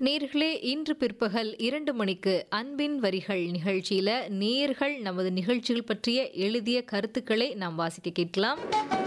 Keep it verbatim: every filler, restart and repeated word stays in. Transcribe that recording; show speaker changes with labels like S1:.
S1: நேர்களே, இன்று பிற்பகல் இரண்டு மணிக்கு அன்பின் வரிகள் நிகழ்ச்சியில நேர்கள் நமது நிகழ்ச்சிகள் பற்றிய எழுதிய கருத்துக்களை நாம் வாசிக்க கேட்கலாம்.